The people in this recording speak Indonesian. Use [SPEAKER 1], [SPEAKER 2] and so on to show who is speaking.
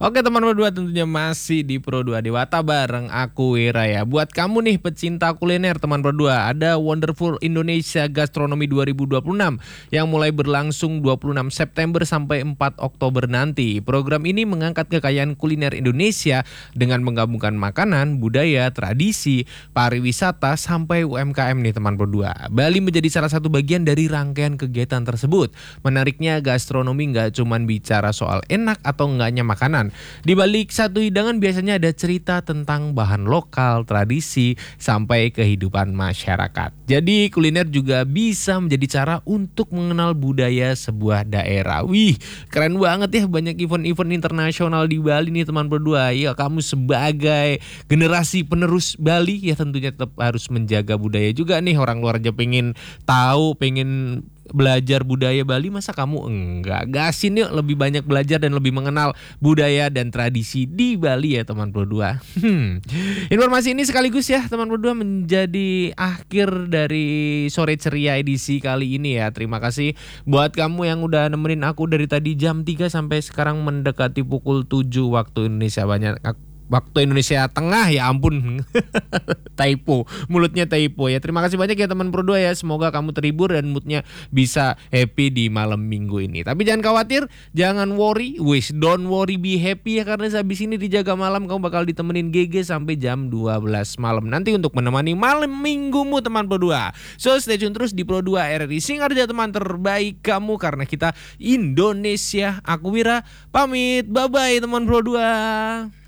[SPEAKER 1] Oke teman berdua, tentunya masih di Pro 2 Dewata bareng aku Wira ya. Buat kamu nih pecinta kuliner teman berdua, ada Wonderful Indonesia Gastronomi 2026 yang mulai berlangsung 26 September sampai 4 Oktober nanti. Program ini mengangkat kekayaan kuliner Indonesia dengan menggabungkan makanan, budaya, tradisi, pariwisata sampai UMKM nih teman berdua. Bali menjadi salah satu bagian dari rangkaian kegiatan tersebut. Menariknya gastronomi nggak cuman bicara soal enak atau enggaknya makanan. Di balik satu hidangan biasanya ada cerita tentang bahan lokal, tradisi, sampai kehidupan masyarakat. Jadi kuliner juga bisa menjadi cara untuk mengenal budaya sebuah daerah. Wih, keren banget ya, banyak event-event internasional di Bali nih teman berdua. Ya kamu sebagai generasi penerus Bali ya tentunya tetap harus menjaga budaya juga nih. Orang luar aja pengen tahu, pengen belajar budaya Bali, masa kamu enggak? Gasin yuk, lebih banyak belajar dan lebih mengenal budaya dan tradisi di Bali ya teman berdua. Informasi ini sekaligus ya teman berdua menjadi akhir dari sore ceria edisi kali ini ya. Terima kasih buat kamu yang udah nemenin aku dari tadi jam 3 sampai sekarang mendekati pukul 7 waktu Indonesia Waktu Indonesia Tengah, ya ampun. Typo, mulutnya typo ya. Terima kasih banyak ya teman berdua ya. Semoga kamu terhibur dan moodnya bisa happy di malam minggu ini. Tapi jangan khawatir, jangan worry, don't worry, be happy ya. Karena habis ini dijaga malam kamu bakal ditemenin GG sampai jam 12 malam nanti untuk menemani malam minggumu teman berdua. So stay tune terus di Pro 2 RRI Singarja, teman terbaik kamu karena kita Indonesia. Aku Wira pamit, bye bye teman Pro 2.